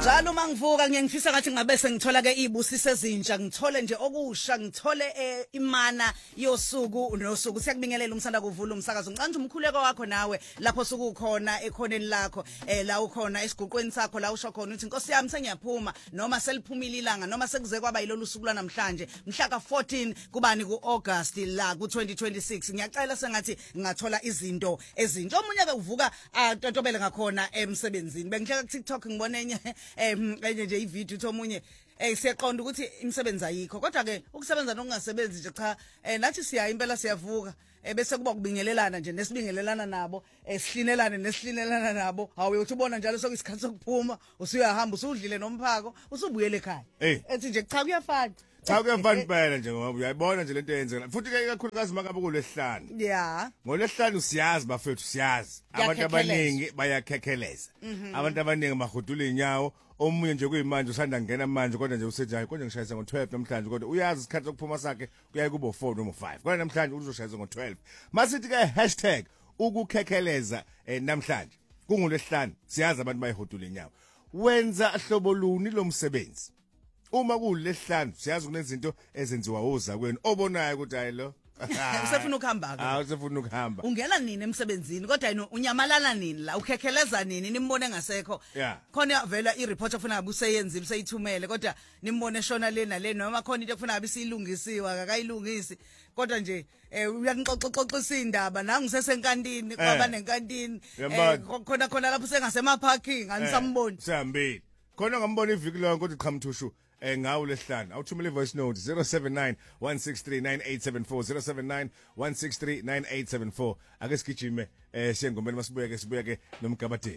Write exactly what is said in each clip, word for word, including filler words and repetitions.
Njalo mangivuka ngiyengifisa ngathi ngabe sengithola ke ibusise ezintsha ngithole nje okusha ngithole eh, imana yosuku nosuku siyakubingelela umsanda kuvula umsakazo ngicanje umkhuleko wakho nawe lapho suku khona ekhoneni lakho eh la ukhona esiguqweni sakho la usho khona uthi inkosi yami sengiyaphuma noma seliphumile ilanga noma sekuze kwaba yilolu suku lanamhlanje mhla ka fourteen kubani ku August la ku twenty twenty-six ngiyacela sengathi ngathola izinto ezintsha omunye ke uvuka atotobele ngakhona emsebenzini bengihleka ku TikTok ngibone enye em enye nje ivideo uthi omunye eh siyaqonda ukuthi imisebenzi ayikho kodwa ke ukusebenza nokungasebenzi nje cha eh nathi siya impela siyavuka eh bese kuba kubingelelana nje nesibingelelana nabo esihlinelane nesihlinelana nabo hawe uthi ubona njalo sokuyisikhathi sokuphuma usuyahamba usudlile nomphako usubuyele ekhaya ethi nje cha kuyafana cha kuyafana impela nje ngoba uyayibona nje lento eyenzeka futhi ke kakhulukazi makabe kulesihlanu yeah ngolesihlanu siyazi bafethu siyazi abantu abaningi bayakhekheleza abantu abaningi mahudula inyawo omunye nje kuyimanje usanda ngena manje kodwa nje usethi hayi konje ngishayisa ngo twelve namhlanje kodwa uyazi isikhathi sokuphuma sakhe kuyaye kubo four noma five kodwa namhlanje uzoshayisa ngo twelve masithi ke hashtag ukukhekheleza namhlanje kungolesihlanu siyazi abantu bayihudula inyawo wenza hlobo luni lomsebenzi uma kulesihlanu siyazi kunezinto ezenziwa oza kwenu obonayo ukuthi hayi lo usefuna ukuhamba ke ah usefuna ukuhamba ungena nini emsebenzini kodwa yini unyamalala nini la ukhekheleza nini nimbone ngasekho khona vela ireport ofuna ngabe useyenzile useyithumele kodwa nimbone shona lena le noma khona into efuna ngabe siyilungisiwe akayilungisi kodwa nje uyanixoxoxoxisa indaba nangu sesenkantini kwaba nenkantini khona khona lapho sengasema parking anisamboni sihambile khona ngambona iviki lonke kodwa qhamthushu eh ngawo lesihlanu awuthumele voice note zero seven nine one six three nine eight seven four zero seven nine one six three nine eight seven four ake sigijime eh siyengomeni masibuye ke sibuye ke nomgabadeni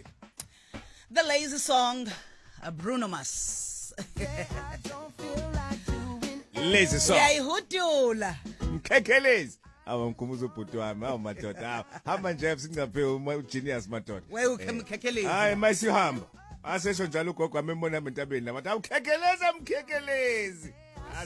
The Lazy Song uh, Bruno Mars Lazy Song yayihudula mkhekhelezi awamkhumuza ubhuti wami awu madoda hamba nje singaphe uma genius madoda we ukhekhelezi hayi masihamba asesho njalo ugogo wami embona entabeni nabathi awukhekheleza mkhekhelezi